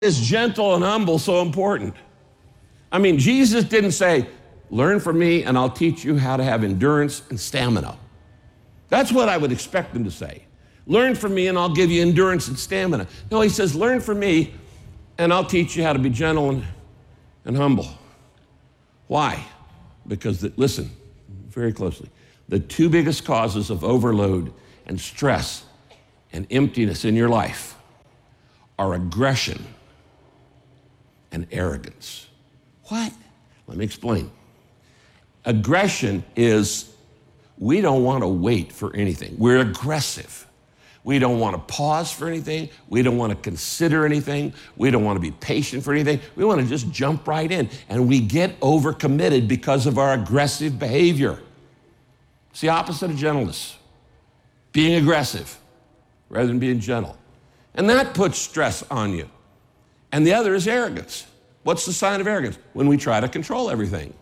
is gentle and humble so important? I mean, Jesus didn't say, learn from me and I'll teach you how to have endurance and stamina. That's what I would expect him to say. Learn from me and I'll give you endurance and stamina. No, he says, learn from me and I'll teach you how to be gentle and humble. Why? Because, listen very closely, the two biggest causes of overload and stress and emptiness in your life are aggression and arrogance. What? Let me explain. Aggression is we don't want to wait for anything. We're aggressive. We don't want to pause for anything. We don't want to consider anything. We don't want to be patient for anything. We want to just jump right in. And we get overcommitted because of our aggressive behavior. It's the opposite of gentleness. Being aggressive rather than being gentle. And that puts stress on you. And the other is arrogance. What's the sign of arrogance? When we try to control everything.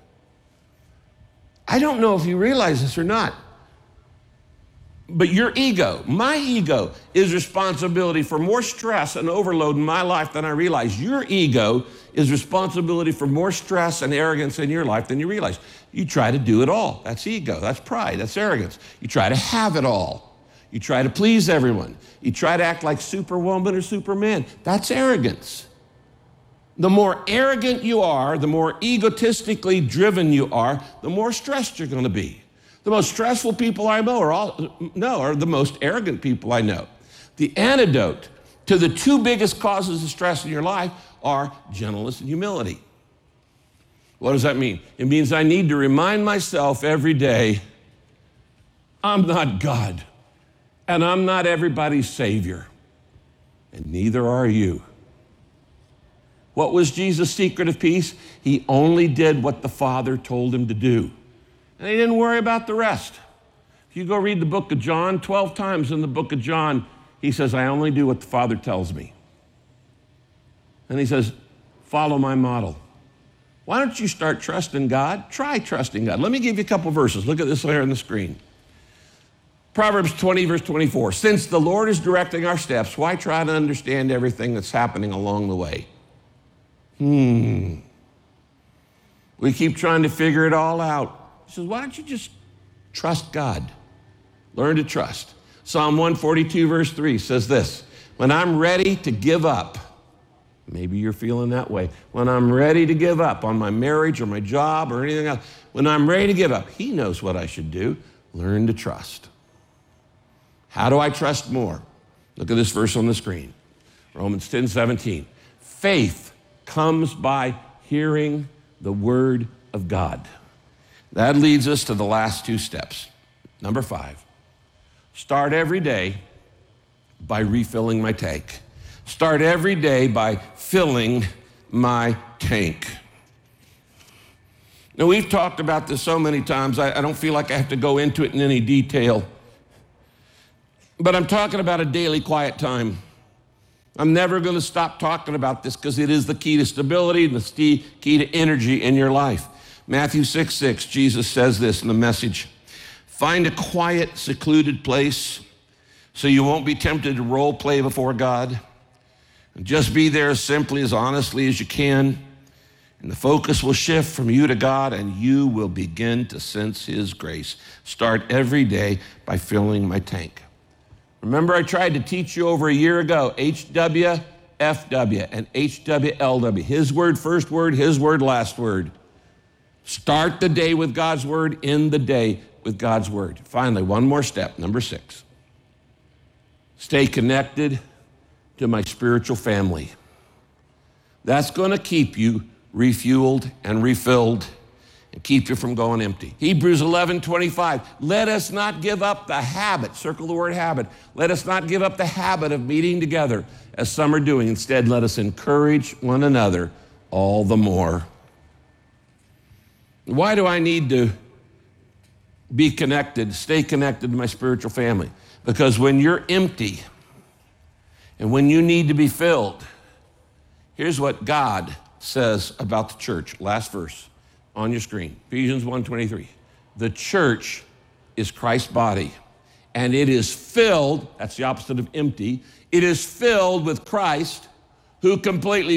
I don't know if you realize this or not, but your ego, my ego, is responsibility for more stress and overload in my life than I realize. Your ego is responsibility for more stress and arrogance in your life than you realize. You try to do it all. That's ego, that's pride, that's arrogance. You try to have it all. You try to please everyone. You try to act like Superwoman or Superman. That's arrogance. The more arrogant you are, the more egotistically driven you are, the more stressed you're going to be. The most stressful people I know are the most arrogant people I know. The antidote to the two biggest causes of stress in your life are gentleness and humility. What does that mean? It means I need to remind myself every day, I'm not God, and I'm not everybody's Savior, and neither are you. What was Jesus' secret of peace? He only did what the Father told him to do. And he didn't worry about the rest. If you go read the book of John, 12 times in the book of John, he says, I only do what the Father tells me. And he says, follow my model. Why don't you start trusting God? Try trusting God. Let me give you a couple verses. Look at this here on the screen. Proverbs 20, verse 24. Since the Lord is directing our steps, why try to understand everything that's happening along the way? We keep trying to figure it all out. He says, why don't you just trust God? Learn to trust. Psalm 142, verse 3 says this, when I'm ready to give up, maybe you're feeling that way, when I'm ready to give up on my marriage or my job or anything else, when I'm ready to give up, he knows what I should do. Learn to trust. How do I trust more? Look at this verse on the screen. Romans 10:17. Faith comes by hearing the word of God. That leads us to the last two steps. Number 5, start every day by refilling my tank. Start every day by filling my tank. Now, we've talked about this so many times, I don't feel like I have to go into it in any detail. But I'm talking about a daily quiet time. I'm never going to stop talking about this because it is the key to stability and the key to energy in your life. Matthew 6:6, Jesus says this in the Message. Find a quiet, secluded place so you won't be tempted to role play before God. And just be there simply as honestly as you can. And the focus will shift from you to God and you will begin to sense his grace. Start every day by filling my tank. Remember, I tried to teach you over a year ago, HWFW and HWLW. His word, first word, his word, last word. Start the day with God's word, end the day with God's word. Finally, one more step, number 6. Stay connected to my spiritual family. That's going to keep you refueled and refilled and keep you from going empty. Hebrews 11:25, let us not give up the habit, circle the word habit, let us not give up the habit of meeting together as some are doing. Instead, let us encourage one another all the more. Why do I need to be connected, stay connected to my spiritual family? Because when you're empty and when you need to be filled, here's what God says about the church. Last verse on your screen, Ephesians 1:23. The church is Christ's body, and it is filled, that's the opposite of empty, it is filled with Christ, who completely